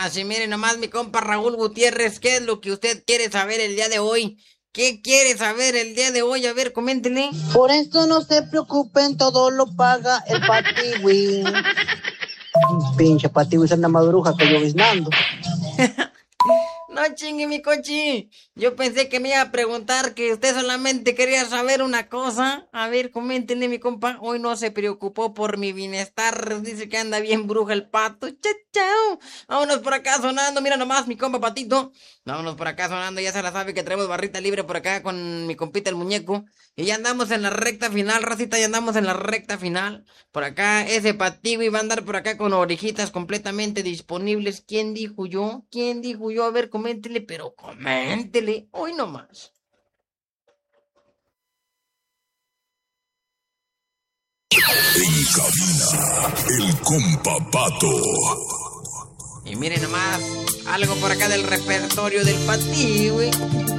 nomás, y mire nomás, mi compa Raúl Gutiérrez, ¿qué es lo que usted quiere saber el día de hoy? ¿Qué quiere saber el día de hoy? A ver, coméntele. Por esto no se preocupen, todo lo paga el Patiwi. Pinche Patiwi es una madruja que lloviznando. No chingue mi cochi. Yo pensé que me iba a preguntar que usted solamente quería saber una cosa. A ver, coméntenle mi compa. Hoy no se preocupó por mi bienestar. Dice que anda bien bruja el pato. Chao. Vámonos por acá sonando. Mira nomás mi compa Patito. Vámonos por acá sonando. Ya se la sabe que traemos barrita libre por acá con mi compita el muñeco. Y ya andamos en la recta final, racita. Ya andamos en la recta final. Por acá ese Patiwi va a andar por acá con orejitas completamente disponibles. ¿Quién dijo yo? ¿Quién dijo yo? A ver, coméntele, pero coméntele. Hoy nomás. En cabina, el compa Pato. Y miren nomás, algo por acá del repertorio del Patiwi.